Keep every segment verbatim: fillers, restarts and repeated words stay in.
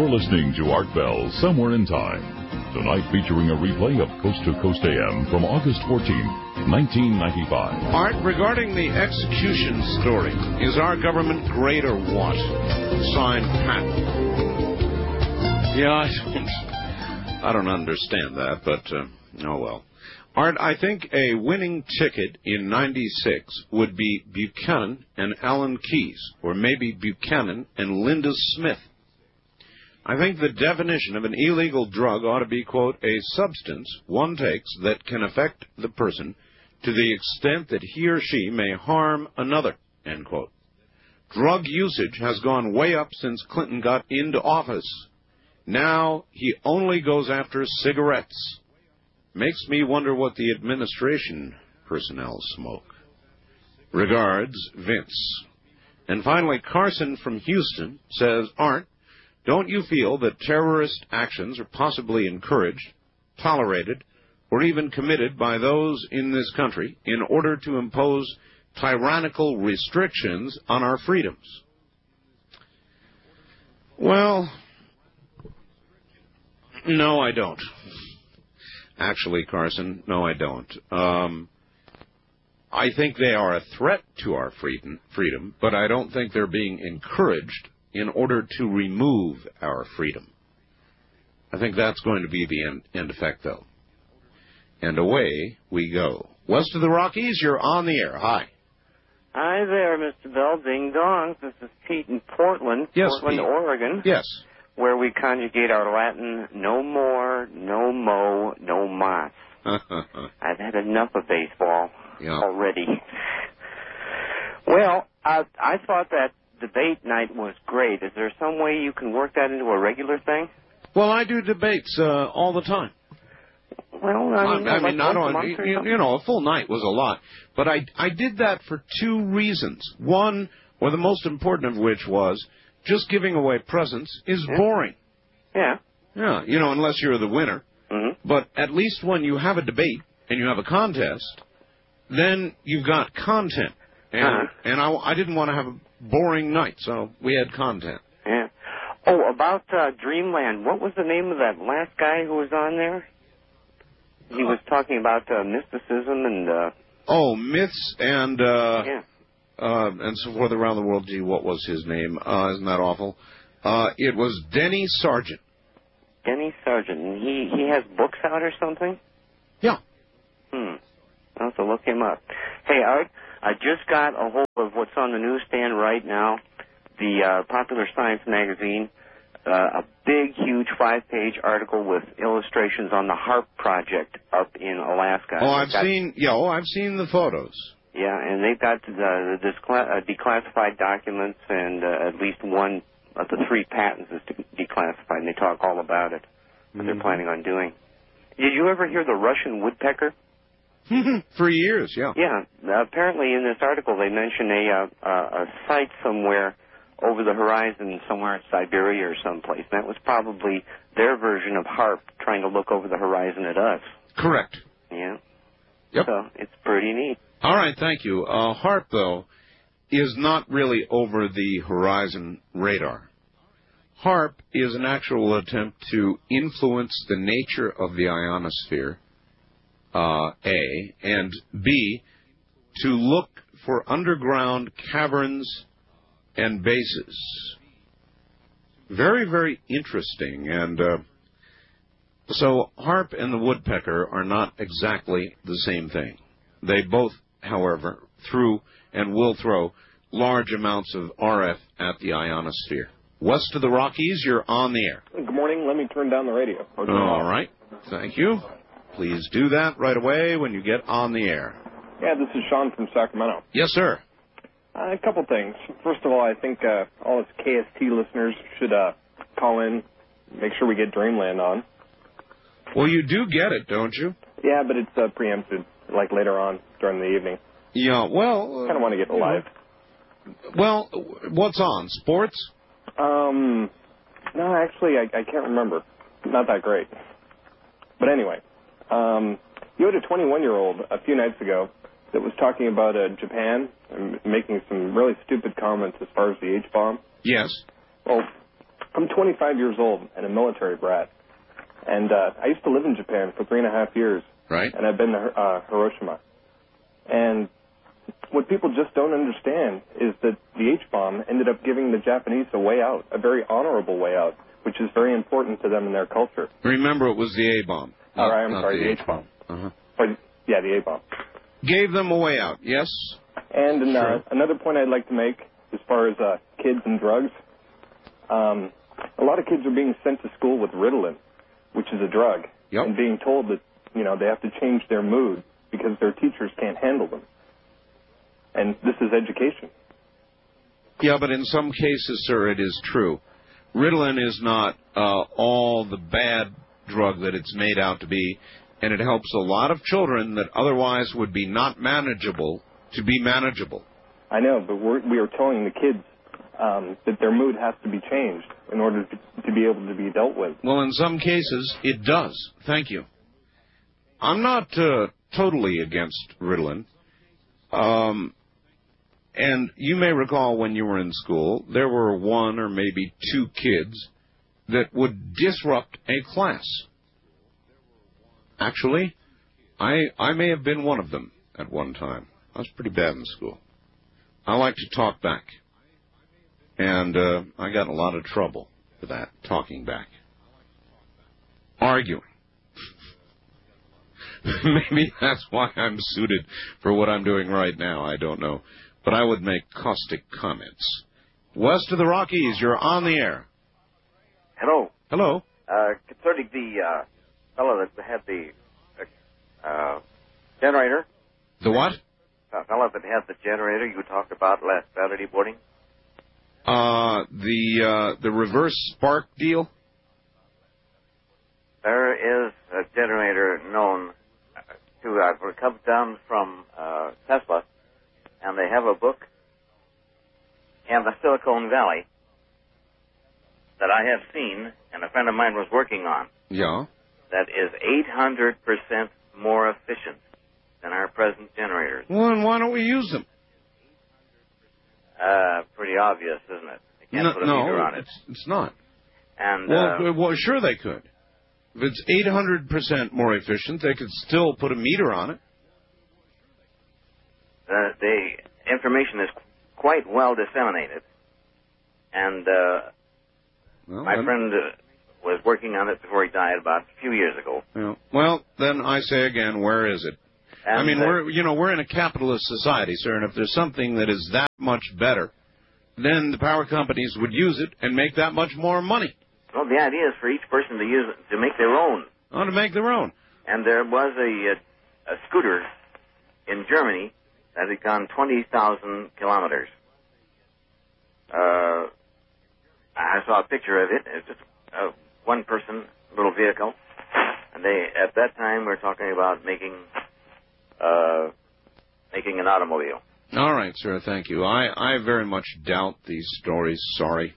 You're listening to Art Bell, Somewhere in Time. Tonight featuring a replay of Coast to Coast A M from August fourteenth, nineteen ninety-five. Art, regarding the execution story, is our government great or what? Signed, Pat. Yeah, I don't, I don't understand that, but, uh, oh well. Art, I think a winning ticket in ninety-six would be Buchanan and Alan Keyes, or maybe Buchanan and Linda Smith. I think the definition of an illegal drug ought to be, quote, a substance one takes that can affect the person to the extent that he or she may harm another, end quote. Drug usage has gone way up since Clinton got into office. Now he only goes after cigarettes. Makes me wonder what the administration personnel smoke. Regards, Vince. And finally, Carson from Houston says, Art, don't you feel that terrorist actions are possibly encouraged, tolerated, or even committed by those in this country in order to impose tyrannical restrictions on our freedoms? Well, no, I don't. Actually, Carson, no, I don't. Um, I think they are a threat to our freedom, freedom, but I don't think they're being encouraged in order to remove our freedom. I think that's going to be the end, end effect, though. And away we go. West of the Rockies, you're on the air. Hi. Hi there, Mister Bell. Ding dong. This is Pete in Portland, yes, Portland, Pete. Oregon. Yes. Where we conjugate our Latin, no more, no mo, no mas. I've had enough of baseball yeah. already. Well, I, I thought that debate night was great. Is there some way you can work that into a regular thing? Well, I do debates uh, all the time. Well, I mean, I, I like mean not on, you, you know, a full night was a lot. But I, I did that for two reasons. One, or the most important of which was, just giving away presents is yeah. boring. Yeah. Yeah, you know, unless you're the winner. Mm-hmm. But at least when you have a debate and you have a contest, then you've got content. And, uh-huh. and I, I didn't want to have a boring night, so we had content. Yeah. Oh, about uh, Dreamland, what was the name of that last guy who was on there? He was talking about uh, mysticism and... Uh, oh, myths and... Uh, yeah. Uh, and so forth around the world. Gee, what was his name? Uh, isn't that awful? Uh, it was Denny Sargent. Denny Sargent. And he, he has books out or something? Yeah. Hmm. I'll have to look him up. Hey, Art, I just got a hold of what's on the newsstand right now, the uh, Popular Science magazine, uh, a big, huge five-page article with illustrations on the HAARP project up in Alaska. Oh, I've got, seen, yeah, oh, I've seen the photos. Yeah, and they've got the, the discla- uh, declassified documents, and uh, at least one of the three patents is de- declassified, and they talk all about it, what mm-hmm. they're planning on doing. Did you ever hear the Russian woodpecker? For years, yeah. Yeah, apparently in this article they mention a, uh, a site somewhere over the horizon, somewhere in Siberia or someplace. That was probably their version of HAARP trying to look over the horizon at us. Correct. Yeah. Yep. So it's pretty neat. All right, thank you. Uh, HAARP, though, is not really over the horizon radar. HAARP is an actual attempt to influence the nature of the ionosphere, uh, A, and B, to look for underground caverns and bases. Very, very interesting. And uh, so HAARP and the woodpecker are not exactly the same thing. They both, however, threw and will throw large amounts of R F at the ionosphere. West of the Rockies, you're on the air. Good morning. Let me turn down the radio. All right. Thank you. Please do that right away when you get on the air. Yeah, this is Sean from Sacramento. Yes, sir. Uh, a couple things. First of all, I think uh, all us K S T listeners should uh, call in, make sure we get Dreamland on. Well, you do get it, don't you? Yeah, but it's uh, preempted, like later on during the evening. Yeah, well... I kind of want to get it live. Well, what's on? Sports? Um, no, actually, I, I can't remember. Not that great. But anyway, um, you had a twenty-one-year-old a few nights ago that was talking about uh, Japan and making some really stupid comments as far as the H-bomb. Yes. Well, I'm twenty-five years old and a military brat. And uh, I used to live in Japan for three and a half years. Right. And I've been to uh, Hiroshima. And what people just don't understand is that the H-bomb ended up giving the Japanese a way out, a very honorable way out, which is very important to them in their culture. Remember, it was the A-bomb. All right, I'm sorry, the, the H-bomb. Uh-huh. But, yeah, the A-bomb. Gave them a way out, yes? And an, sure. uh, another point I'd like to make as far as uh, kids and drugs, um, a lot of kids are being sent to school with Ritalin, which is a drug, yep. and being told that, you know, they have to change their mood because their teachers can't handle them. And this is education. Yeah, but in some cases, sir, it is true. Ritalin is not uh, all the bad drug that it's made out to be, and it helps a lot of children that otherwise would be not manageable to be manageable. I know, but we're, we are telling the kids um, that their mood has to be changed in order to, to be able to be dealt with. Well, in some cases, it does. Thank you. I'm not uh, totally against Ritalin. Um, and you may recall when you were in school, there were one or maybe two kids that would disrupt a class. Actually, I I may have been one of them at one time. I was pretty bad in school. I like to talk back. And uh, I got in a lot of trouble for that, talking back. Arguing. Maybe that's why I'm suited for what I'm doing right now. I don't know. But I would make caustic comments. West of the Rockies, you're on the air. Hello. Hello. Uh, concerning the uh, fellow that had the uh, generator. The what? The fellow that had the generator you talked about last Saturday morning. Uh, the uh, the reverse spark deal? There is a generator known to uh, it comes down from uh, Tesla, and they have a book in the Silicon Valley that I have seen, and a friend of mine was working on. Yeah. That is eight hundred percent more efficient than our present generators. Well, and why don't we use them? Uh, pretty obvious, isn't it? They can't no, put a no, meter on it. It's, it's not. And well, uh, well, sure they could. If it's eight hundred percent more efficient, they could still put a meter on it. The, the information is quite well disseminated. And uh, well, my then, friend uh, was working on it before he died about a few years ago. Yeah. Well, then I say again, where is it? And, I mean, uh, we're you know we're in a capitalist society, sir, and if there's something that is that much better, then the power companies would use it and make that much more money. Well, the idea is for each person to use it, to make their own. Oh, to make their own. And there was a, a, a scooter in Germany that had gone twenty thousand kilometers. Uh, I saw a picture of it. It's just a one-person little vehicle. And they, at that time, were talking about making, uh, making an automobile. All right, sir. Thank you. I, I very much doubt these stories. Sorry.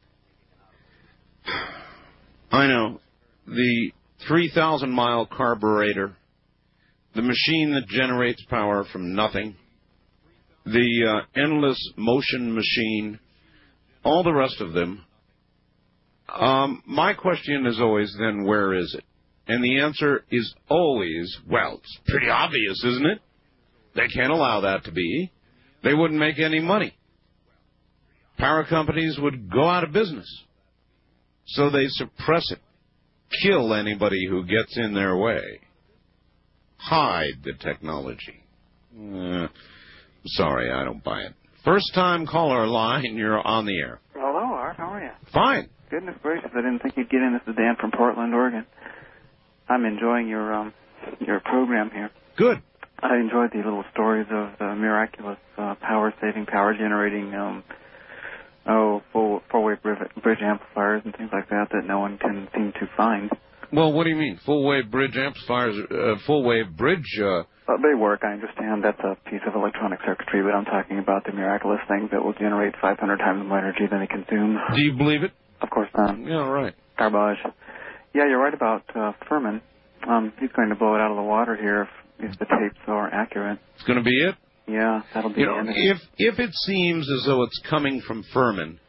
I know. The three thousand mile carburetor, the machine that generates power from nothing, the uh, endless motion machine, all the rest of them. Um, my question is always, then, where is it? And the answer is always, well, it's pretty obvious, isn't it? They can't allow that to be. They wouldn't make any money. Power companies would go out of business. So they suppress it, kill anybody who gets in their way, hide the technology. Uh, sorry, I don't buy it. First time caller line, you're on the air. Hello, Art. How are you? Fine. Goodness gracious, I didn't think you'd get in. This is Dan from Portland, Oregon. I'm enjoying your um your program here. Good. I enjoyed the little stories of the miraculous uh, power-saving, power-generating, um, oh, full, four-way bridge, bridge amplifiers and things like that that no one can seem to find. Well, what do you mean? Full-wave bridge amplifiers, uh, full-wave bridge... Uh... Uh, they work, I understand. That's a piece of electronic circuitry, but I'm talking about the miraculous things that will generate five hundred times more energy than they consume. Do you believe it? Of course not. Yeah, right. Garbage. Yeah, you're right about uh, Furman. Um, he's going to blow it out of the water here if, if the tapes are accurate. It's going to be it? Yeah, that'll be you the know, end of if, if it seems as though it's coming from Furman,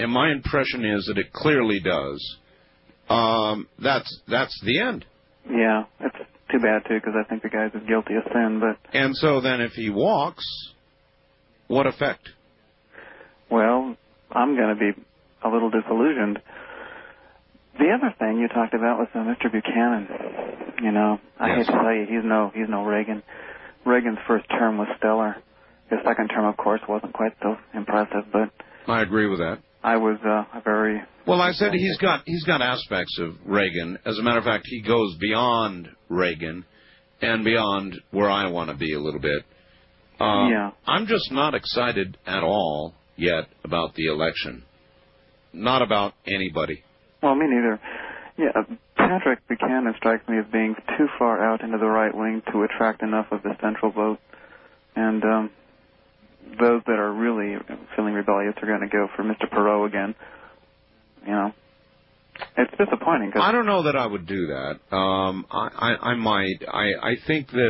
and my impression is that it clearly does, um, that's that's the end. Yeah, it's too bad, too, because I think the guy's as guilty of sin. But And so then if he walks, what effect? Well, I'm going to be a little disillusioned. The other thing you talked about was uh, Mister Buchanan. You know, I Yes. hate to tell you, he's no, he's no Reagan. Reagan's first term was stellar. His second term, of course, wasn't quite so impressive, but I agree with that. I was uh, a very... Well, I said he's got he's got aspects of Reagan. As a matter of fact, he goes beyond Reagan and beyond where I want to be a little bit. Uh, yeah. I'm just not excited at all yet about the election. Not about anybody. Well, me neither. Yeah, uh, Patrick Buchanan strikes me as being too far out into the right wing to attract enough of the central vote. And um, those that are really feeling rebellious are going to go for Mister Perot again. You know, it's disappointing. Cause I don't know that I would do that. Um, I, I, I might. I, I think that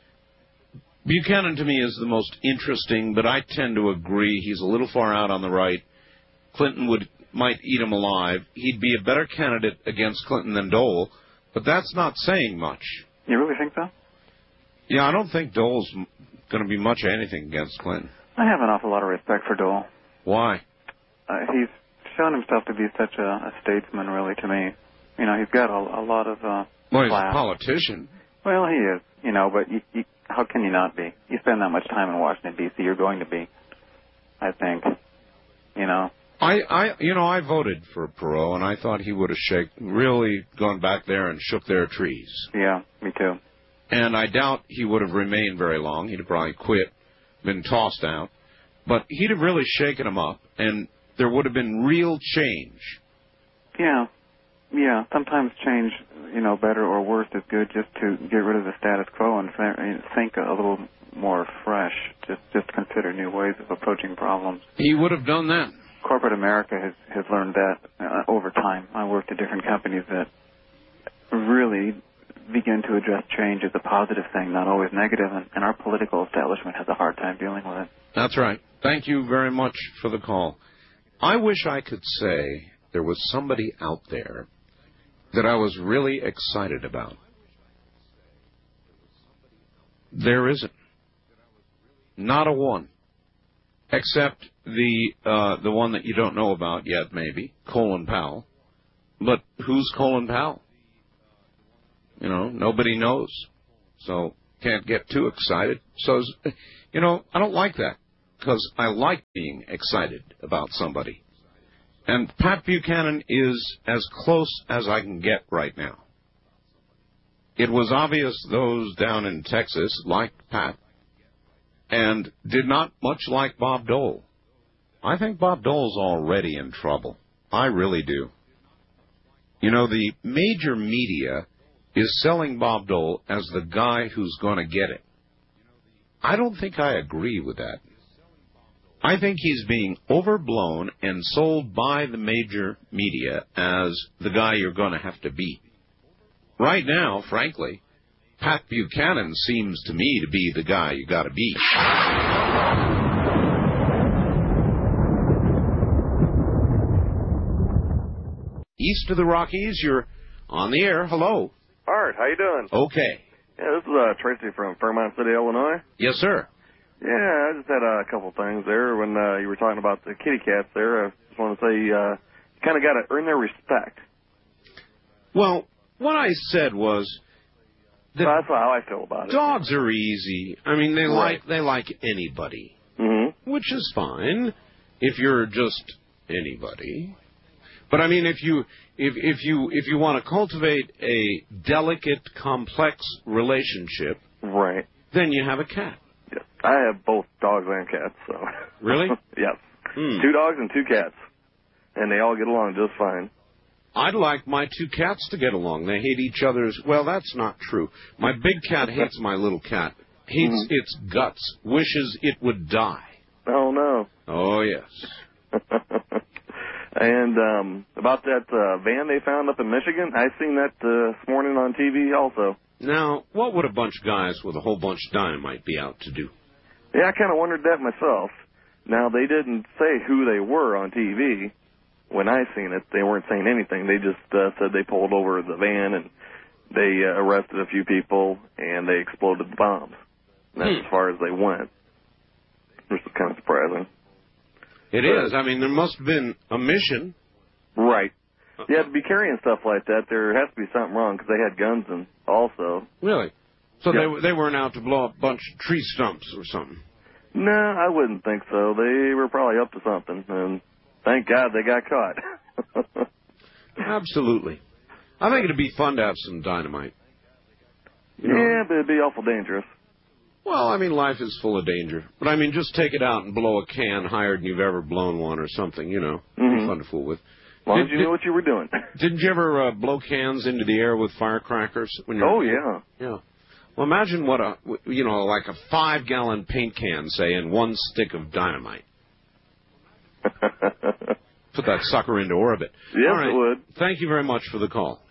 Buchanan to me is the most interesting, but I tend to agree he's a little far out on the right. Clinton would might eat him alive. He'd be a better candidate against Clinton than Dole, but that's not saying much. You really think so? Yeah, I don't think Dole's going to be much of anything against Clinton. I have an awful lot of respect for Dole. Why? Uh, he's shown himself to be such a, a statesman, really, to me. You know, he's got a, a lot of uh, Well, he's class. a politician. Well, he is, you know, but you, you, how can you not be? You spend that much time in Washington, D C, you're going to be, I think, you know. I, I, you know, I voted for Perot, and I thought he would have shake, really gone back there and shook their trees. Yeah, me too. And I doubt he would have remained very long. He'd have probably quit, been tossed out. But he'd have really shaken them up, and there would have been real change. Yeah, yeah. Sometimes change, you know, better or worse is good, just to get rid of the status quo and th- think a little more fresh. Just, just consider new ways of approaching problems. He would have done that. Corporate America has, has learned that uh, over time. I worked at different companies that really begin to address change as a positive thing, not always negative, and, and our political establishment has a hard time dealing with it. That's right. Thank you very much for the call. I wish I could say there was somebody out there that I was really excited about. There isn't. Not a one. Except the uh, the one that you don't know about yet, maybe, Colin Powell. But who's Colin Powell? You know, nobody knows. So can't get too excited. So, you know, I don't like that because I like being excited about somebody. And Pat Buchanan is as close as I can get right now. It was obvious those down in Texas liked Pat and did not much like Bob Dole. I think Bob Dole's already in trouble. I really do. You know, the major media is selling Bob Dole as the guy who's going to get it. I don't think I agree with that. I think he's being overblown and sold by the major media as the guy you're going to have to beat. Right now, frankly, Pat Buchanan seems to me to be the guy you got to beat. East of the Rockies, you're on the air. Hello. Art, how you doing? Okay. Yeah, this is uh, Tracy from Fairmont City, Illinois. Yes, sir. Yeah, I just had a couple things there when uh, you were talking about the kitty cats there. I just want to say uh, you kind of got to earn their respect. Well, what I said was that So that's how I feel about it. dogs are easy. I mean, they Right. like they like anybody, Mm-hmm. which is fine if you're just anybody. But I mean, if you if if you if you want to cultivate a delicate, complex relationship, Right. then you have a cat. Yes. I have both dogs and cats, so. Really? Yes. Hmm. Two dogs and two cats. And they all get along just fine. I'd like my two cats to get along. They hate each other's. Well, that's not true. My big cat hates my little cat. Hates Mhm. its guts. Wishes it would die. Oh, no. Oh, yes. And um, about that uh, van they found up in Michigan, I seen that uh, this morning on T V also. Now, what would a bunch of guys with a whole bunch of dynamite be out to do? Yeah, I kind of wondered that myself. Now, they didn't say who they were on T V, when I seen it, they weren't saying anything. They just uh, said they pulled over the van and they uh, arrested a few people and they exploded the bombs. And that's Hmm. as far as they went. Which is kind of surprising. It But- is. I mean, there must have been a mission. Right. Yeah, to be carrying stuff like that, there has to be something wrong because they had guns and also. Really? So Yeah. they they weren't out to blow up a bunch of tree stumps or something. No, I wouldn't think so. They were probably up to something, and thank God they got caught. Absolutely. I think it'd be fun to have some dynamite. You know? Yeah, but it'd be awful dangerous. Well, I mean, life is full of danger. But, I mean, just take it out and blow a can higher than you've ever blown one or something, you know. It'd be Mhm. fun to fool with. As long Did- as you did- knew what you were doing. Didn't you ever uh, blow cans into the air with firecrackers? When you're Oh, yeah. Yeah. Well, imagine what a, you know, like a five-gallon paint can, say, and one stick of dynamite. Put that sucker into orbit. Yes, All right. it would. Thank you very much for the call.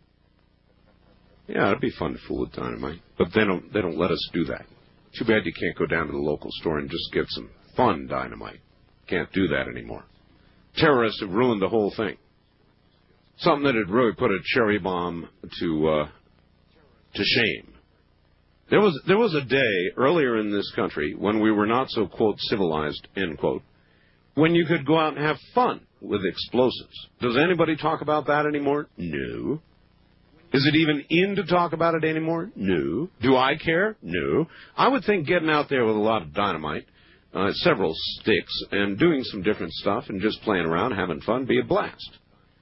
Yeah, it'd be fun to fool with dynamite, but they don't. They don't let us do that. Too bad you can't go down to the local store and just get some fun dynamite. Can't do that anymore. Terrorists have ruined the whole thing. Something that had really put a cherry bomb to uh, to shame. There was there was a day earlier in this country when we were not so, quote, civilized, end quote, when you could go out and have fun with explosives. Does anybody talk about that anymore? No. Is it even in to talk about it anymore? No. Do I care? No. I would think getting out there with a lot of dynamite, uh, several sticks, and doing some different stuff and just playing around, having fun, be a blast.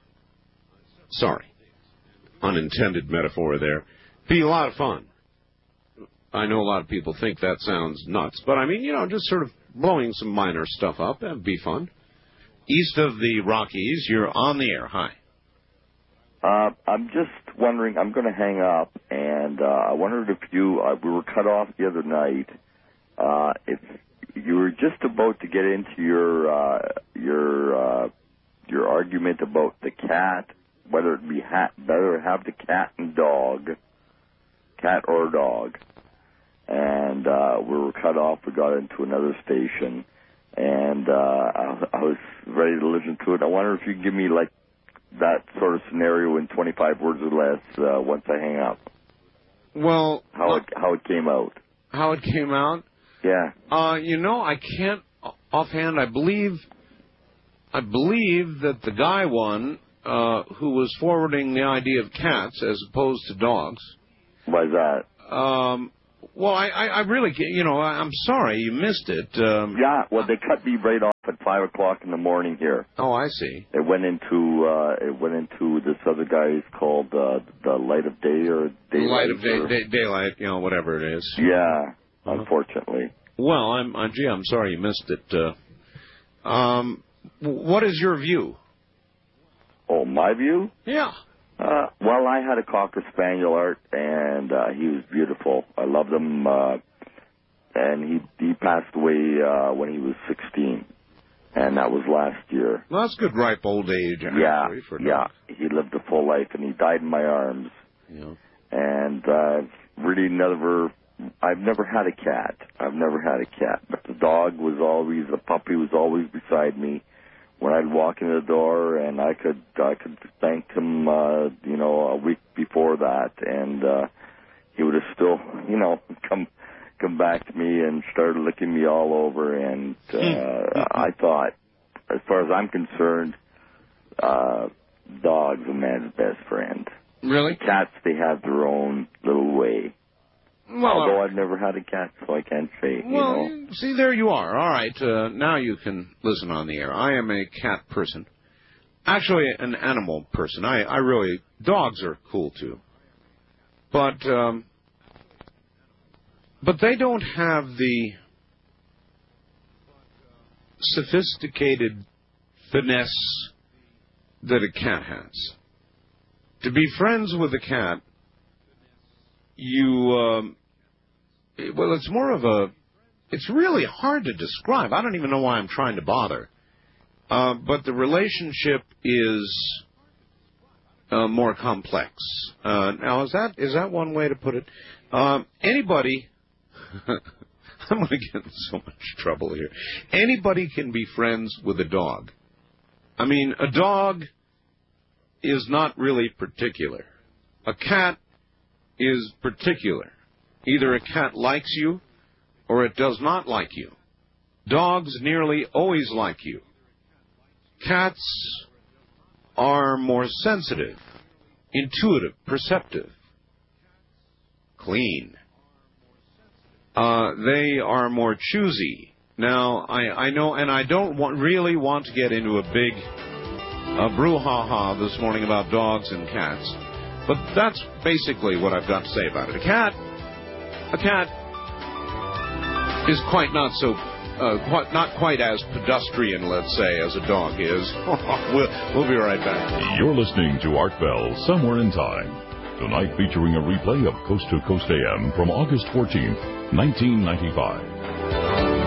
Sorry. Unintended metaphor there. Be a lot of fun. I know a lot of people think that sounds nuts, but I mean, you know, just sort of blowing some minor stuff up, that'd be fun. East of the Rockies, you're on the air. Hi. Uh, I'm just wondering, I'm going to hang up, and uh, I wondered if you, uh, we were cut off the other night, uh, if you were just about to get into your, uh, your, uh, your argument about the cat, whether it be ha- better have the cat and dog, cat or dog, and uh, we were cut off, we got into another station, and uh, I, I was ready to listen to it. I wonder if you could give me, like, that sort of scenario in twenty-five words or less uh, once I hang up. Well, How it how it came out. how it came out? Yeah. Uh, you know, I can't offhand. I believe, I believe that the guy won, uh, who was forwarding the idea of cats as opposed to dogs. Why is that? Um, well, I, I, I really, can't, you know, I, I'm sorry you missed it. Um, Yeah. Well, they cut me right off at five o'clock in the morning here. Oh, I see. It went into uh, it went into this other guy's called uh, the Light of Day or Daylight. Light of day, or- day, daylight, you know, whatever it is. Yeah. Uh-huh. Unfortunately. Well, I'm, uh, gee, I'm sorry you missed it. Uh, um, w- what is your view? Oh, my view? Yeah. Uh, well, I had a Cocker Spaniel, Art, and uh, he was beautiful. I loved him, uh, and he he passed away uh, when he was sixteen, and that was last year. Well, that's good ripe old age, actually, Yeah, for a yeah. dog. He lived a full life, and he died in my arms. Yeah. And uh, really never, I've never had a cat. I've never had a cat, but the dog was always, the puppy was always beside me when I'd walk in the door, and I could I could thank him, uh, you know, a week before that, and uh, he would have still, you know, come come back to me and started licking me all over, and uh, I thought, as far as I'm concerned, uh, dog's a man's best friend. Really? Cats, they have their own little way. Well, Although I've never had a cat, so I can't say, well, you know. see, there you are. All right, uh, now you can listen on the air. I am a cat person. Actually, an animal person. I, I really, dogs are cool, too. But, um, but they don't have the sophisticated finesse that a cat has. To be friends with a cat, you, um, well, it's more of a, it's really hard to describe. I don't even know why I'm trying to bother. Uh, but the relationship is uh, more complex. Uh, now, is that is that one way to put it? Um, anybody, I'm going to get in so much trouble here. Anybody can be friends with a dog. I mean, a dog is not really particular. A cat is particular. Either a cat likes you or it does not like you. Dogs nearly always like you. Cats are more sensitive, intuitive, perceptive, clean. Uh, they are more choosy. Now, I, I know, and I don't want, really want to get into a big uh, brouhaha this morning about dogs and cats, but that's basically what I've got to say about it. A cat, a cat is quite not so, uh, quite, not quite as pedestrian, let's say, as a dog is. we'll, we'll be right back. You're listening to Art Bell, Somewhere in Time. Tonight featuring a replay of Coast to Coast A M from August fourteenth, nineteen ninety-five.